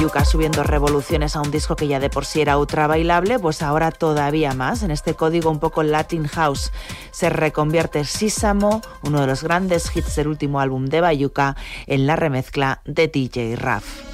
Yuka subiendo revoluciones a un disco que ya de por sí era ultra bailable, pues ahora todavía más. En este código un poco Latin House se reconvierte Sísamo, uno de los grandes hits del último álbum de Bayuca, en la remezcla de DJ Raf.